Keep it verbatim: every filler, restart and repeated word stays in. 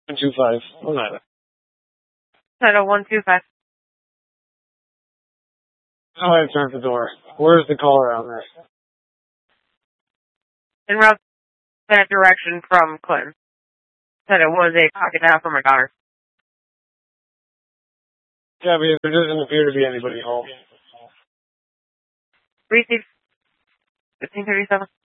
one two five. Oneida. Title one two five. How I turn the door. Where's the caller out there? En route that direction from Clinton. Said it was a pocket dial for my daughter. Yeah, but there doesn't appear to be anybody home. Receive fifteen thirty-seven.